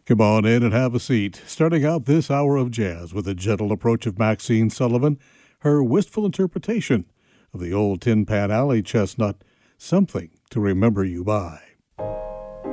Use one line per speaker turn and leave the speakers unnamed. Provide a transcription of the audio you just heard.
Come on in and have a seat. Starting out this hour of jazz with a gentle approach of Maxine Sullivan, her wistful interpretation of the old Tin Pan Alley chestnut, Something to Remember You By.